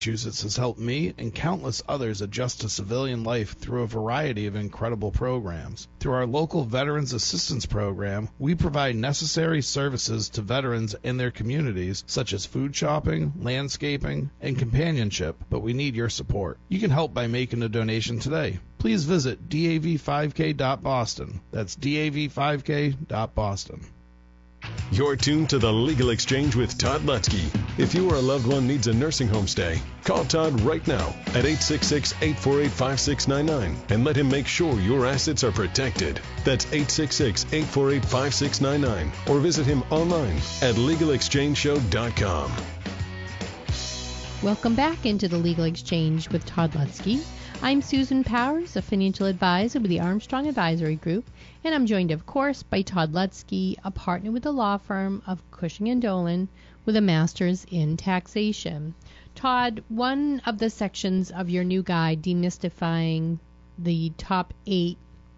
Massachusetts has helped me and countless others adjust to civilian life through a variety of incredible programs. Through our local Veterans Assistance Program, we provide necessary services to veterans and their communities, such as food shopping, landscaping, and companionship, but we need your support. You can help by making a donation today. Please visit dav5k.boston. That's dav5k.boston. You're tuned to the Legal Exchange with Todd Lutzke. If you or a loved one needs a nursing home stay, call Todd right now at 866-848-5699 and let him make sure your assets are protected. That's 866-848-5699 or visit him online at LegalExchangeShow.com. Welcome back into the Legal Exchange with Todd Lutzke. I'm Susan Powers, a financial advisor with the Armstrong Advisory Group, and I'm joined, of course, by Todd Lutzke, a partner with the law firm of Cushing & Dolan with a master's in taxation. Todd, one of the sections of your new guide, Demystifying the Top 8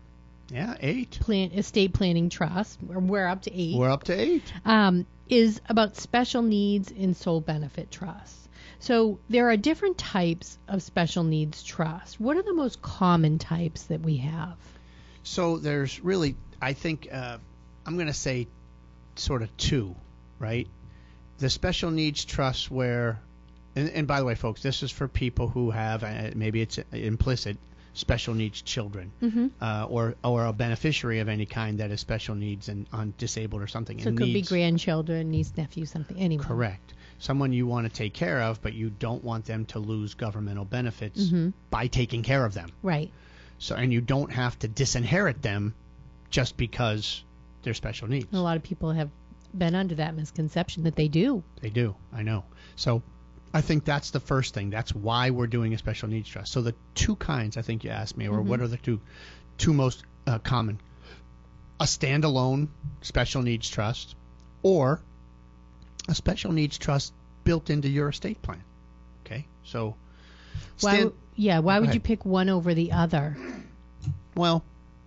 Estate Planning Trust, we're up to 8. We're up to 8. Is about special needs in sole benefit trusts. So there are different types of special needs trusts. What are the most common types that we have? So there's really, I think, I'm going to say sort of 2, right? The special needs trusts where, and by the way, folks, this is for people who have, maybe it's implicit, special needs children, or a beneficiary of any kind that has special needs and disabled or something. So it could be grandchildren, niece, nephew, something, anyone. Correct. Someone you want to take care of, but you don't want them to lose governmental benefits by taking care of them. Right. So, and you don't have to disinherit them just because they're special needs. A lot of people have been under that misconception that they do. They do, I know. So I think that's the first thing. That's why we're doing a special needs trust. So the 2 kinds, I think you asked me, or what are the two most common? A standalone special needs trust, or a special needs trust built into your estate plan. Okay, so why would you pick one over the other? Well,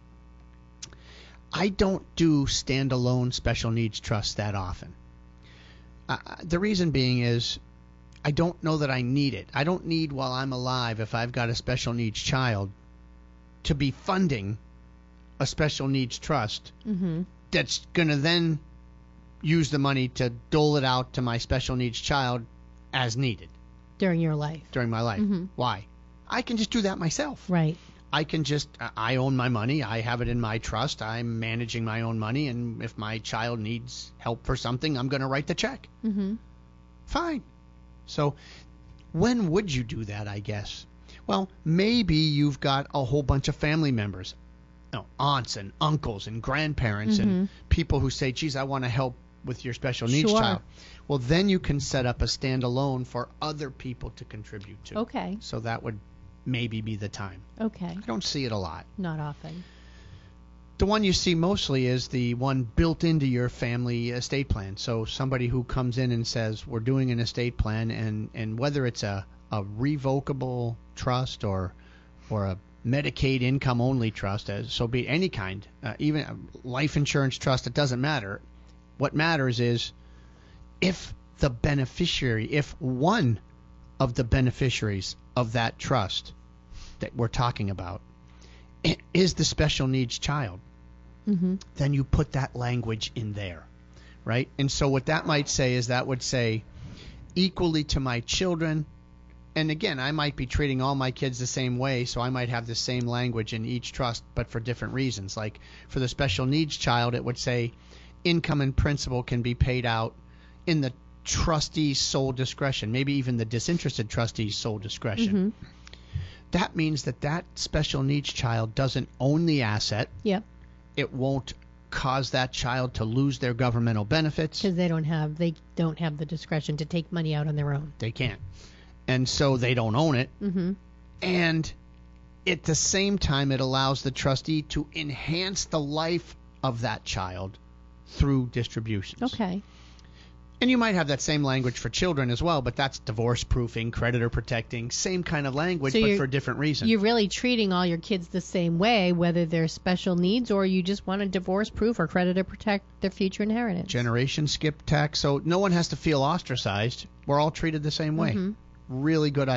I don't do standalone special needs trusts that often. The reason being is I don't know that I need it. I don't need, while I'm alive, if I've got a special needs child, to be funding a special needs trust that's going to then use the money to dole it out to my special needs child as needed. During your life. During my life. Why? I can just do that myself. Right. I own my money. I have it in my trust. I'm managing my own money. And if my child needs help for something, I'm going to write the check. Fine. So when would you do that, I guess? Well, maybe you've got a whole bunch of family members, aunts and uncles and grandparents and people who say, geez, I want to help with your special needs child. Well, then you can set up a standalone for other people to contribute to. Okay. So that would maybe be the time. Okay. I don't see it a lot. Not often. The one you see mostly is the one built into your family estate plan. So somebody who comes in and says, we're doing an estate plan, and whether it's a revocable trust or a Medicaid income-only trust, so be any kind, even a life insurance trust, it doesn't matter. What matters is if one of the beneficiaries of that trust that we're talking about is the special needs child, then you put that language in there, right? And so what that might say is that would say equally to my children. And again, I might be treating all my kids the same way, so I might have the same language in each trust, but for different reasons. Like for the special needs child, it would say income and principal can be paid out in the trustee's sole discretion, maybe even the disinterested trustee's sole discretion. That means that special needs child doesn't own the asset. Yep. It won't cause that child to lose their governmental benefits. Because they don't have the discretion to take money out on their own. They can't. And so they don't own it. And at the same time, it allows the trustee to enhance the life of that child through distributions. Okay. And you might have that same language for children as well, but that's divorce proofing, creditor protecting, same kind of language, but for different reasons. You're really treating all your kids the same way, whether they're special needs or you just want to divorce proof or creditor protect their future inheritance. Generation skip tax, so no one has to feel ostracized. We're all treated the same way. really good